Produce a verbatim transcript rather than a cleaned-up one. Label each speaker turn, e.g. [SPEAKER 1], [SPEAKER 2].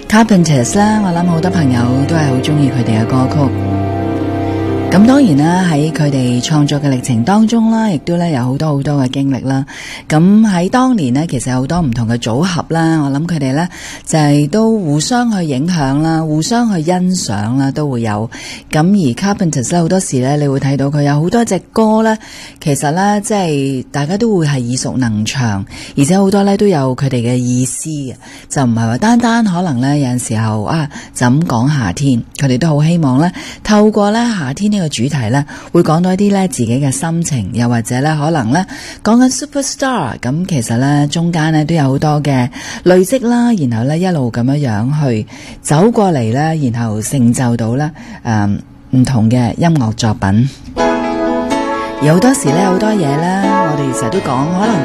[SPEAKER 1] Carpenters 啦，我諗好多朋友都係好中意佢哋嘅歌曲。咁當然啦，喺佢哋創作嘅歷程當中啦，亦都咧有好多好多嘅經歷啦。咁喺當年呢，其實有好多唔同嘅組合啦，我諗佢哋咧就係、是、都互相去影響啦，互相去欣賞啦，都會有。咁而 Carpenters 咧好多時咧，你會睇到佢有好多隻歌咧，其實咧即係大家都會係耳熟能詳，而且好多咧都有佢哋嘅意思嘅，就唔係話單單可能咧有陣時候啊就咁講夏天，佢哋都好希望咧透過咧夏天呢個主題咧，會講到一啲咧自己嘅心情，又或者咧可能咧講緊 Superstar， 咁其實咧中間咧都有好多嘅累積啦，然後咧一路咁樣樣去走過嚟咧，然後成就到咧誒唔同嘅音樂作品。而好多時咧好多嘢咧，我哋成日都講，可能